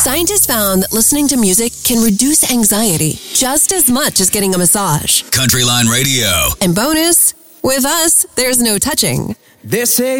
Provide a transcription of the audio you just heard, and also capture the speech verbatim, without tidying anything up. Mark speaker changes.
Speaker 1: Scientists found that listening to music can reduce anxiety just as much as getting a massage.
Speaker 2: Countryline Radio.
Speaker 1: And bonus, with us, there's no touching.
Speaker 3: They say